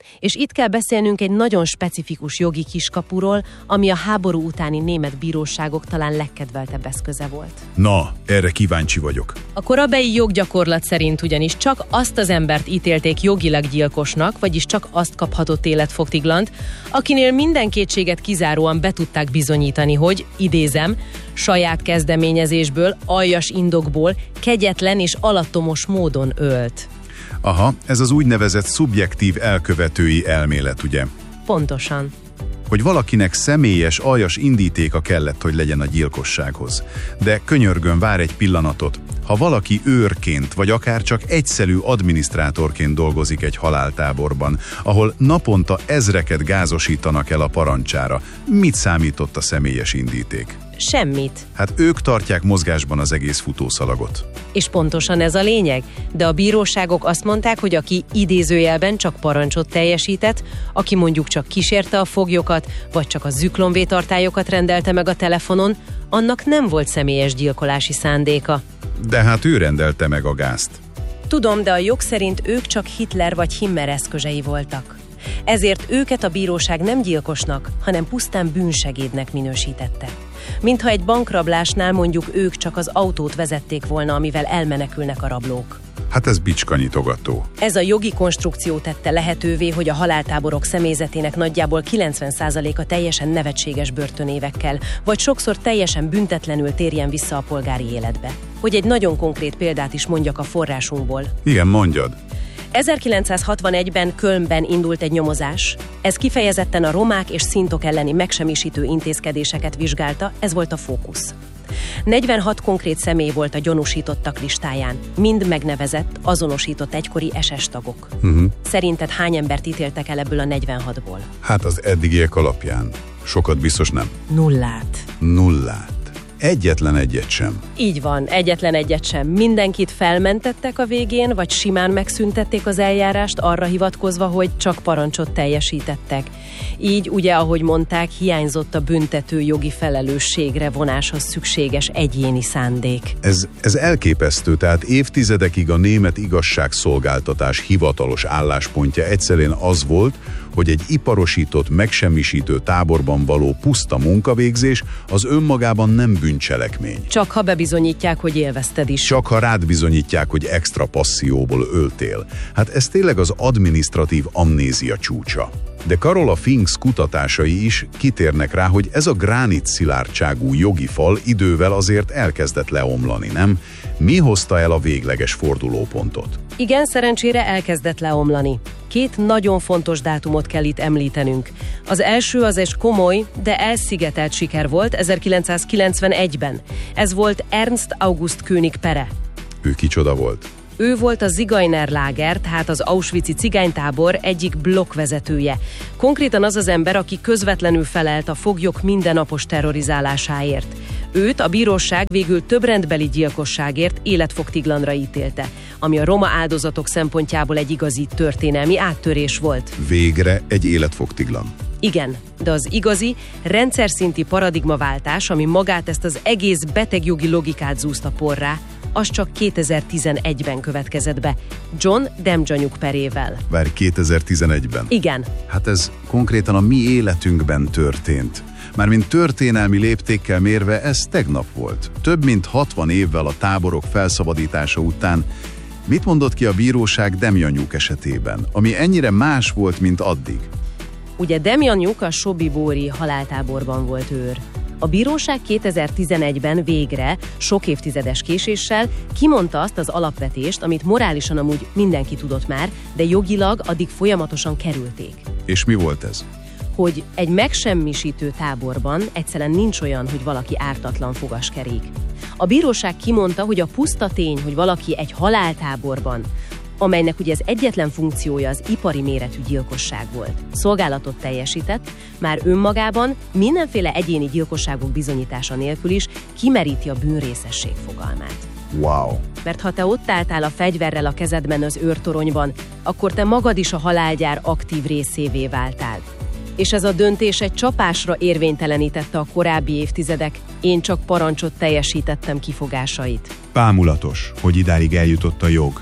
És itt kell beszélnünk egy nagyon specifikus jogi kiskapuról, ami a háború utáni német bíróságok talán legkedveltebb eszköze volt. Na, erre kíváncsi vagyok. A korabeli joggyakorlat szerint ugyanis csak azt az embert ítélték jogilag gyilkosnak, vagyis csak azt kaphatott életfogytiglant, akinél minden kétséget kizáróan be tudták bizonyítani, hogy, idézem, saját kezdeményezésből, aljas indokból, kegyetlen és alattomos módon ölt. Aha, ez az úgynevezett szubjektív elkövetői elmélet, ugye? Pontosan. Hogy valakinek személyes, aljas indítéka kellett, hogy legyen a gyilkossághoz. De könyörgön, vár egy pillanatot. Ha valaki őrként, vagy akár csak egyszerű adminisztrátorként dolgozik egy haláltáborban, ahol naponta ezreket gázosítanak el a parancsára, mit számított a személyes indíték? Semmit. Hát ők tartják mozgásban az egész futószalagot. És pontosan ez a lényeg, de a bíróságok azt mondták, hogy aki idézőjelben csak parancsot teljesített, aki mondjuk csak kísérte a foglyokat, vagy csak a züklonvétartályokat rendelte meg a telefonon, annak nem volt személyes gyilkolási szándéka. De hát ő rendelte meg a gázt. Tudom, de a jog szerint ők csak Hitler vagy Himmler eszközei voltak. Ezért őket a bíróság nem gyilkosnak, hanem pusztán bűnsegédnek minősítette. Mintha egy bankrablásnál mondjuk ők csak az autót vezették volna, amivel elmenekülnek a rablók. Hát ez bicskanyitogató. Ez a jogi konstrukció tette lehetővé, hogy a haláltáborok személyzetének nagyjából 90%-a teljesen nevetséges börtönévekkel, vagy sokszor teljesen büntetlenül térjen vissza a polgári életbe. Hogy egy nagyon konkrét példát is mondjak a forrásunkból. Igen, mondjad. 1961-ben Kölnben indult egy nyomozás. Ez kifejezetten a romák és szintok elleni megsemmisítő intézkedéseket vizsgálta, ez volt a fókusz. 46 konkrét személy volt a gyanúsítottak listáján, mind megnevezett, azonosított egykori SS tagok. Szerinted hány embert ítéltek el ebből a 46-ból? Hát az eddigiek alapján. Sokat biztos nem. Nullát. Egyetlen egyet sem. Így van, egyetlen egyet sem. Mindenkit felmentettek a végén, vagy simán megszüntették az eljárást arra hivatkozva, hogy csak parancsot teljesítettek. Így, ugye, ahogy mondták, hiányzott a büntető jogi felelősségre vonáshoz szükséges egyéni szándék. Ez elképesztő, tehát évtizedekig a német igazságszolgáltatás hivatalos álláspontja egyszerűen az volt, hogy egy iparosított, megsemmisítő táborban való puszta munkavégzés az önmagában nem bűncselekmény. Csak ha bebizonyítják, hogy élvezted is. Csak ha rád bizonyítják, hogy extra passzióból öltél. Hát ez tényleg az adminisztratív amnézia csúcsa. De Carola Finks kutatásai is kitérnek rá, hogy ez a gránit szilárdságú jogi fal idővel azért elkezdett leomlani, nem? Mi hozta el a végleges fordulópontot? Igen, szerencsére elkezdett leomlani. Két nagyon fontos dátumot kell itt említenünk. Az első az egy komoly, de elszigetelt siker volt 1991-ben. Ez volt Ernst August König pere. Ő kicsoda volt? Ő volt a Zigeunerlager, tehát az auschwitzi cigánytábor egyik blokkvezetője. Konkrétan az az ember, aki közvetlenül felelt a foglyok mindennapos terrorizálásáért. Őt a bíróság végül több rendbeli gyilkosságért életfogytiglanra ítélte, ami a roma áldozatok szempontjából egy igazi történelmi áttörés volt. Végre egy életfogytiglan. Igen, de az igazi, rendszer szinti paradigmaváltás, ami magát ezt az egész betegjogi logikát zúzta porrá, az csak 2011-ben következett be, John Demjanjuk perével. Várj, 2011-ben? Igen. Hát ez konkrétan a mi életünkben történt. Mármint történelmi léptékkel mérve ez tegnap volt. Több mint 60 évvel a táborok felszabadítása után. Mit mondott ki a bíróság Demjanjuk esetében, ami ennyire más volt, mint addig? Ugye Demjanjuk a Sobibóri haláltáborban volt őr. A bíróság 2011-ben végre, sok évtizedes késéssel kimondta azt az alapvetést, amit morálisan amúgy mindenki tudott már, de jogilag addig folyamatosan kerülték. És mi volt ez? Hogy egy megsemmisítő táborban egyszerűen nincs olyan, hogy valaki ártatlan fogaskerék. A bíróság kimondta, hogy a puszta tény, hogy valaki egy haláltáborban, amelynek ugye az egyetlen funkciója az ipari méretű gyilkosság volt, szolgálatot teljesített, már önmagában mindenféle egyéni gyilkosságok bizonyítása nélkül is kimeríti a bűnrészesség fogalmát. Wow! Mert ha te ott álltál a fegyverrel a kezedben az őrtoronyban, akkor te magad is a halálgyár aktív részévé váltál. És ez a döntés egy csapásra érvénytelenítette a korábbi évtizedek, én csak parancsot teljesítettem kifogásait. Bámulatos, hogy idáig eljutott a jog.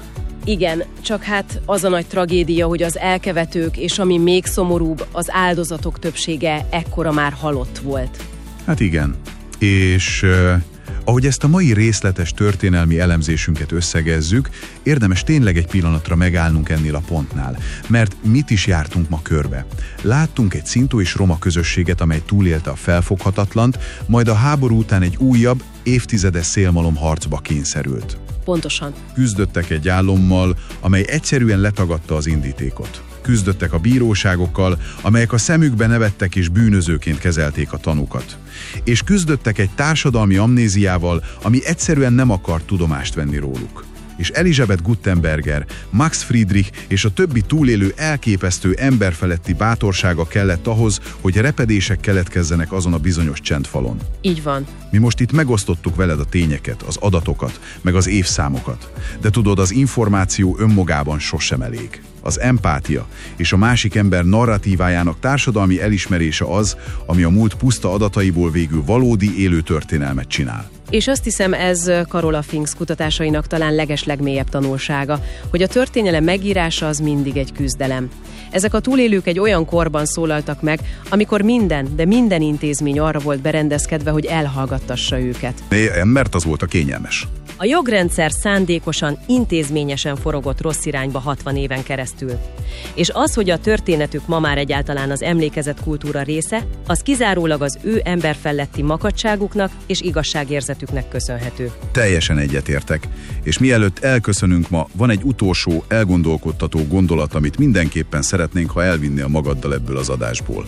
Igen, csak hát az a nagy tragédia, hogy az elkövetők, és ami még szomorúbb, az áldozatok többsége ekkora már halott volt. Hát igen, és ahogy ezt a mai részletes történelmi elemzésünket összegezzük, érdemes tényleg egy pillanatra megállnunk ennél a pontnál, mert mit is jártunk ma körbe. Láttunk egy szintó és roma közösséget, amely túlélte a felfoghatatlant, majd a háború után egy újabb, évtizedes szélmalom harcba kényszerült. Pontosan. Küzdöttek egy állommal, amely egyszerűen letagadta az indítékot. Küzdöttek a bíróságokkal, amelyek a szemükbe nevettek és bűnözőként kezelték a tanúkat. És küzdöttek egy társadalmi amnéziával, ami egyszerűen nem akart tudomást venni róluk. És Elisabeth Guttenberger, Max Friedrich és a többi túlélő elképesztő emberfeletti bátorsága kellett ahhoz, hogy repedések keletkezzenek azon a bizonyos csendfalon. Így van. Mi most itt megosztottuk veled a tényeket, az adatokat, meg az évszámokat. De tudod, az információ önmagában sosem elég. Az empátia és a másik ember narratívájának társadalmi elismerése az, ami a múlt puszta adataiból végül valódi élő történelmet csinál. És azt hiszem, ez Carola Finks kutatásainak talán legeslegmélyebb tanulsága, hogy a történelem megírása az mindig egy küzdelem. Ezek a túlélők egy olyan korban szólaltak meg, amikor minden intézmény arra volt berendezkedve, hogy elhallgattassa őket. Mert az volt a kényelmes. A jogrendszer szándékosan, intézményesen forogott rossz irányba 60 éven keresztül. És az, hogy a történetük ma már egyáltalán az emlékezett kultúra része, az kizárólag az ő emberfelletti makacságuknak és igazságérzetüknek köszönhető. Teljesen egyetértek. És mielőtt elköszönünk ma, van egy utolsó, elgondolkodtató gondolat, amit mindenképpen szeretnénk, ha elvinnél magaddal ebből az adásból.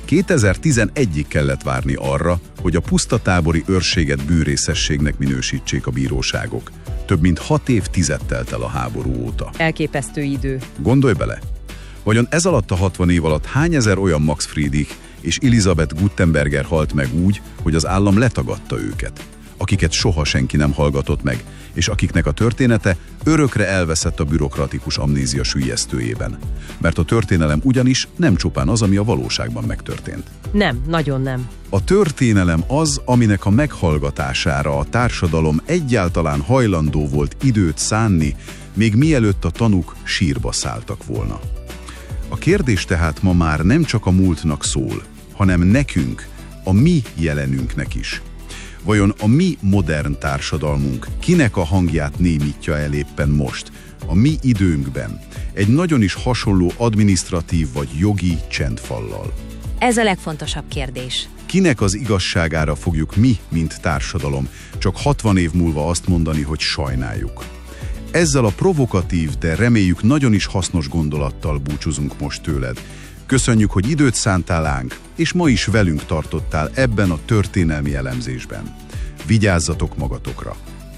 2011-ig kellett várni arra, hogy a pusztatábori őrséget bűnrészességnek minősítsék a bíróságok. Több mint 6 évtized telt el a háború óta. Elképesztő idő. Gondolj bele! Vajon ez alatt a 60 év alatt hány ezer olyan Max Friedrich és Elisabeth Guttenberger halt meg úgy, hogy az állam letagadta őket, akiket soha senki nem hallgatott meg, és akiknek a története örökre elveszett a bürokratikus amnézia süllyesztőjében. Mert a történelem ugyanis nem csupán az, ami a valóságban megtörtént. Nem, nagyon nem. A történelem az, aminek a meghallgatására a társadalom egyáltalán hajlandó volt időt szánni, még mielőtt a tanúk sírba szálltak volna. A kérdés tehát ma már nem csak a múltnak szól, hanem nekünk, a mi jelenünknek is. Vajon a mi modern társadalmunk kinek a hangját némítja el éppen most, a mi időnkben, egy nagyon is hasonló adminisztratív vagy jogi csendfallal? Ez a legfontosabb kérdés. Kinek az igazságára fogjuk mi, mint társadalom, csak 60 év múlva azt mondani, hogy sajnáljuk? Ezzel a provokatív, de reméljük nagyon is hasznos gondolattal búcsúzunk most tőled. Köszönjük, hogy időt szántál ránk, és ma is velünk tartottál ebben a történelmi elemzésben. Vigyázzatok magatokra!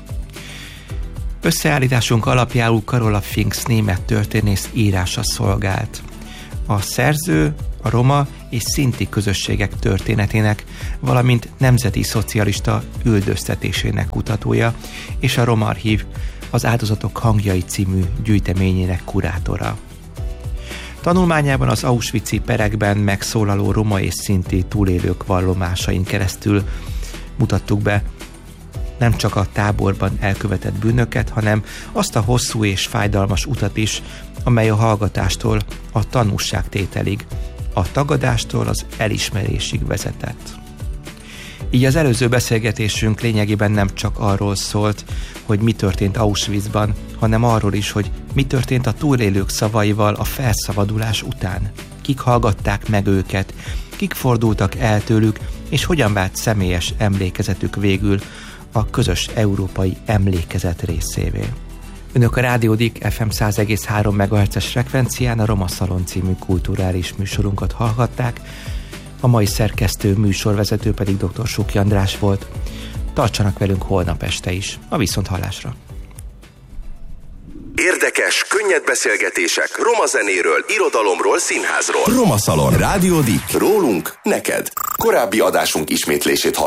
Összeállításunk alapjául Carola Finks német történész írása szolgált. A szerző a roma és szinti közösségek történetének, valamint nemzeti szocialista üldöztetésének kutatója, és a Roma Archív az Áldozatok hangjai című gyűjteményének kurátora. Tanulmányában az auschwitzi perekben megszólaló roma és szinti túlélők vallomásain keresztül mutattuk be nem csak a táborban elkövetett bűnöket, hanem azt a hosszú és fájdalmas utat is, amely a hallgatástól a tanúságtételig, a tagadástól az elismerésig vezetett. Így az előző beszélgetésünk lényegében nem csak arról szólt, hogy mi történt Auschwitzban, hanem arról is, hogy mi történt a túlélők szavaival a felszabadulás után. Kik hallgatták meg őket, kik fordultak el tőlük, és hogyan vált személyes emlékezetük végül a közös európai emlékezet részévé. Önök a Rádió Dik FM 100,3 MHz-es frekvencián a Roma Szalon című kulturális műsorunkat hallgatták, a mai szerkesztő műsorvezető pedig dr. Suki András volt. Tartsanak velünk holnap este is. A viszonthallásra! Érdekes, könnyed beszélgetések roma zenéről, irodalomról, színházról. Roma Szalon. Rádió Dik. Rólunk, neked. Korábbi adásunk ismétlését hallották.